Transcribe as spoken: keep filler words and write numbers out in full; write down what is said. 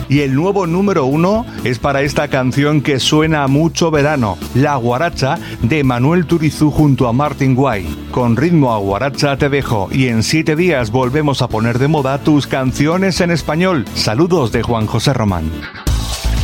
Y el nuevo número uno es para esta canción que suena a mucho verano, La Guaracha de Manuel Turizu junto a Martin Guay. Con ritmo a guaracha te dejo y en siete días volvemos a poner de moda tus canciones en español. Saludos de Juan José Román.